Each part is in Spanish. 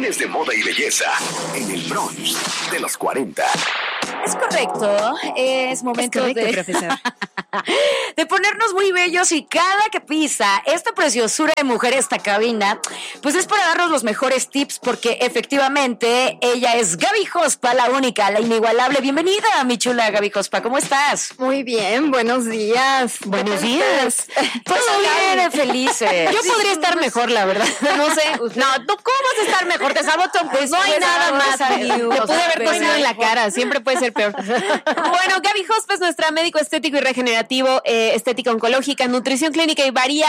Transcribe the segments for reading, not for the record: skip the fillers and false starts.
Hablemos de moda y belleza en el brunch de los 40. Es correcto. Es momento profesor. de ponernos muy bellos, y cada que pisa esta preciosura de mujer, esta cabina, pues es para darnos los mejores tips, porque efectivamente ella es Gaby Jospa, la única, la inigualable. Bienvenida, mi chula Gaby Jospa, ¿cómo estás? Muy bien, buenos días. Buenos días. Pues bien, felices. Yo podría estar mejor, la verdad. No sé. No, ¿cómo vas a estar mejor? Te saboto. Pues no hay nada más. Te pude haber comido en la cara. Siempre puede ser peor. Bueno, Gaby Jospa es nuestra médico estético y regenerativo, estética oncológica, nutrición clínica y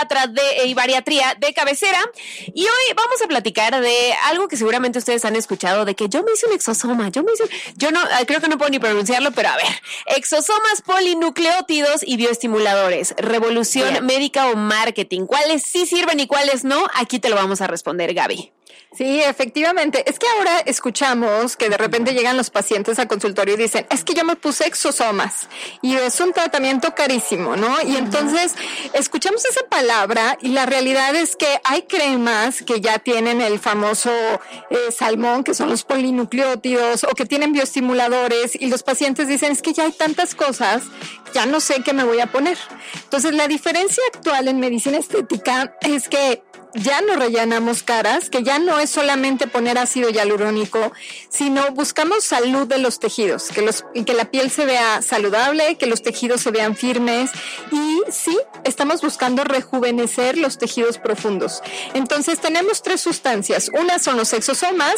bariatría de cabecera. Y hoy vamos a platicar de algo que seguramente ustedes han escuchado, de que yo me hice un exosoma. Yo no, creo que no puedo ni pronunciarlo, pero a ver. Exosomas, polinucleótidos y bioestimuladores. Revolución médica o marketing. ¿Cuáles sí sirven y cuáles no? Aquí te lo vamos a responder, Gaby. Sí, efectivamente. Es que ahora escuchamos que de repente llegan los pacientes al consultorio y dicen, es que yo me puse exosomas y es un tratamiento carísimo, ¿no? Y entonces escuchamos esa palabra y la realidad es que hay cremas que ya tienen el famoso salmón, que son los polinucleótidos, o que tienen bioestimuladores, y los pacientes dicen, es que ya hay tantas cosas, ya no sé qué me voy a poner. Entonces la diferencia actual en medicina estética es que ya no rellenamos caras, que ya no es solamente poner ácido hialurónico, sino buscamos salud de los tejidos, que la piel se vea saludable, que los tejidos se vean firmes, y sí, estamos buscando rejuvenecer los tejidos profundos. Entonces tenemos 3 sustancias. Una son los exosomas,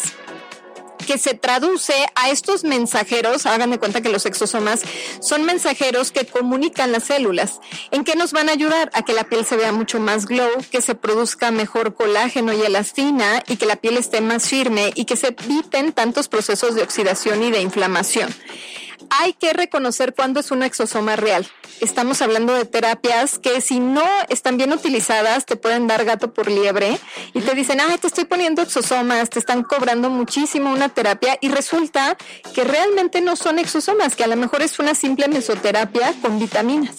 que se traduce a estos mensajeros. Hagan de cuenta que los exosomas son mensajeros que comunican las células. ¿En qué nos van a ayudar? A que la piel se vea mucho más glow, que se produzca mejor colágeno y elastina, y que la piel esté más firme, y que se eviten tantos procesos de oxidación y de inflamación. Hay que reconocer cuándo es un exosoma real. Estamos hablando de terapias que, si no están bien utilizadas, te pueden dar gato por liebre y te dicen, ay, te estoy poniendo exosomas, te están cobrando muchísimo una terapia, y resulta que realmente no son exosomas, que a lo mejor es una simple mesoterapia con vitaminas.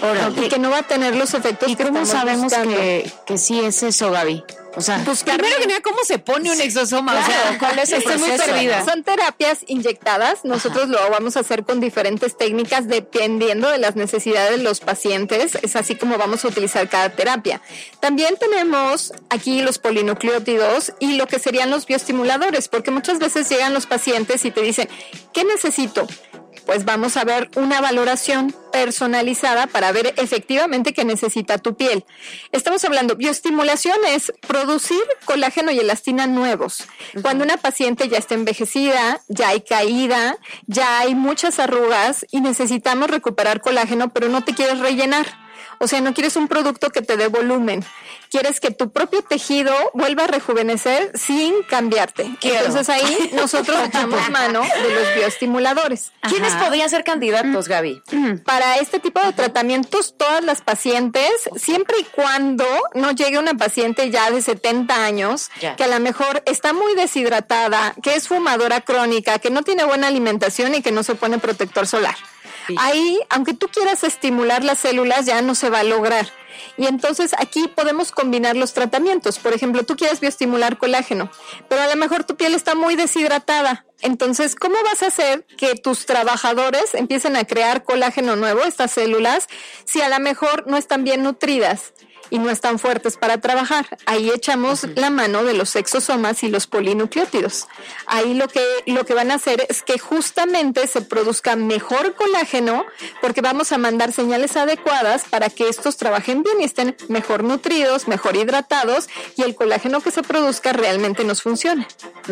Y que no va a tener los efectos que estamos buscando. ¿Y cómo sabemos que sí es eso, Gaby? O sea, pues primero que nada, ¿cómo se pone un exosoma? Claro, o sea, ¿cuál es el estoy proceso? muy perdida. Son terapias inyectadas. Nosotros lo vamos a hacer con diferentes técnicas dependiendo de las necesidades de los pacientes. Es así como vamos a utilizar cada terapia. También tenemos aquí los polinucleótidos y lo que serían los bioestimuladores, porque muchas veces llegan los pacientes y te dicen, ¿qué necesito? Pues vamos a ver una valoración personalizada para ver efectivamente qué necesita tu piel. Estamos hablando, bioestimulación es producir colágeno y elastina nuevos. Cuando una paciente ya está envejecida, ya hay caída, ya hay muchas arrugas y necesitamos recuperar colágeno, pero no te quieres rellenar. O sea, no quieres un producto que te dé volumen. Quieres que tu propio tejido vuelva a rejuvenecer sin cambiarte. Entonces ahí nosotros echamos mano de los bioestimuladores. ¿Quiénes podrían ser candidatos, Gaby? Para este tipo de tratamientos, todas las pacientes, siempre y cuando no llegue una paciente ya de 70 años, que a lo mejor está muy deshidratada, que es fumadora crónica, que no tiene buena alimentación y que no se pone protector solar. Sí. Ahí, aunque tú quieras estimular las células, ya no se va a lograr. Y entonces aquí podemos combinar los tratamientos. Por ejemplo, tú quieres bioestimular colágeno, pero a lo mejor tu piel está muy deshidratada. Entonces, ¿cómo vas a hacer que tus trabajadores empiecen a crear colágeno nuevo, estas células, si a lo mejor no están bien nutridas y no están fuertes para trabajar? Ahí echamos la mano de los exosomas y los polinucleótidos. Ahí lo que van a hacer es que justamente se produzca mejor colágeno, porque vamos a mandar señales adecuadas para que estos trabajen bien y estén mejor nutridos, mejor hidratados, y el colágeno que se produzca realmente nos funcione.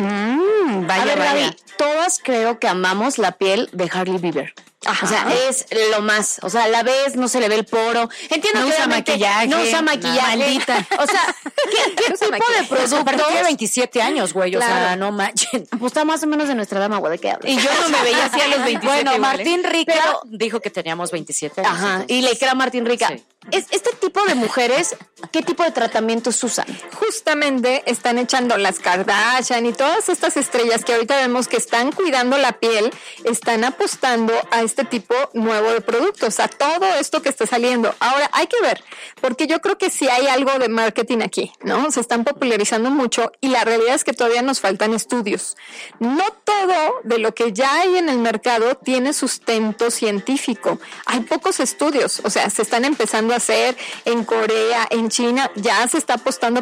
Vaya. Gaby, todas creo que amamos la piel de Hailey Bieber. Ajá. O sea, es lo más. O sea, la ves, no se le ve el poro. Entiendo no que usa maquillaje. No usa maquillaje. Maldita. O sea, ¿qué tipo de productos? Pero tiene 27 años, güey. Claro. O sea, no manchen. Pues está más o menos de nuestra dama, güey. ¿De qué hablas? Y yo no me veía así a los 27. Bueno, Martín Rica dijo que teníamos 27 años. Ajá. Entonces, y le queda Martín Rica. Sí. este tipo de mujeres, ¿qué tipo de tratamientos usan? Justamente están echando las Kardashian y todas estas estrellas que ahorita vemos que están cuidando la piel, están apostando a este tipo nuevo de productos, a todo esto que está saliendo. Ahora, hay que ver, porque yo creo que sí hay algo de marketing aquí, ¿no? Se están popularizando mucho y la realidad es que todavía nos faltan estudios. No todo de lo que ya hay en el mercado tiene sustento científico. Hay pocos estudios, o sea, se están empezando a hacer en Corea, en China, ya se está apostando